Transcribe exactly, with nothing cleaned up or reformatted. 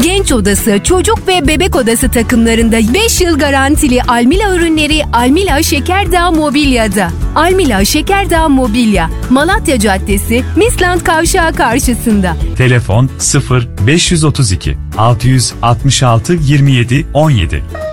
Genç odası, çocuk ve bebek odası takımlarında beş yıl garantili Almila ürünleri Almila Şekerdağ Mobilya'da. Almila Şekerdağ Mobilya, Malatya Caddesi, Misland Kavşağı karşısında. Telefon sıfır beş otuz iki altı altı altı yirmi yedi on yedi.